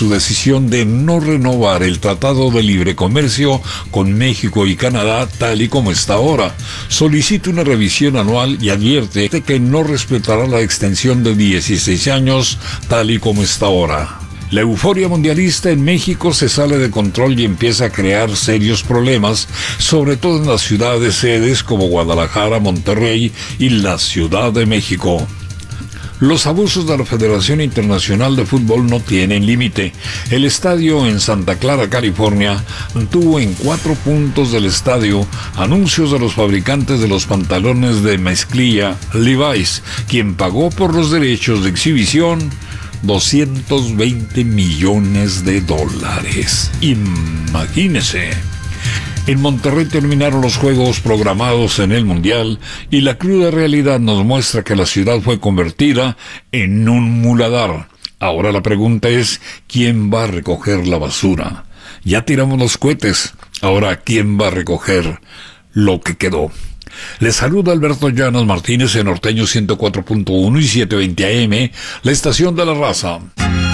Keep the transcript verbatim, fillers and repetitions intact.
su decisión de no renovar el Tratado de Libre Comercio con México y Canadá tal y como está ahora. Solicita una revisión anual y advierte de que no respetará la extensión de dieciséis años tal y como está ahora. La euforia mundialista en México se sale de control y empieza a crear serios problemas, sobre todo en las ciudades sedes como Guadalajara, Monterrey y la Ciudad de México. Los abusos de la Federación Internacional de Fútbol no tienen límite. El estadio en Santa Clara, California, tuvo en cuatro puntos del estadio anuncios de los fabricantes de los pantalones de mezclilla Levi's, quien pagó por los derechos de exhibición doscientos veinte millones de dólares. Imagínese. En Monterrey terminaron los juegos programados en el Mundial y la cruda realidad nos muestra que la ciudad fue convertida en un muladar. Ahora la pregunta es, ¿quién va a recoger la basura? Ya tiramos los cohetes, ahora ¿quién va a recoger lo que quedó? Les saluda Alberto Llanos Martínez en Norteño ciento cuatro punto uno y setecientos veinte A M, la estación de la raza.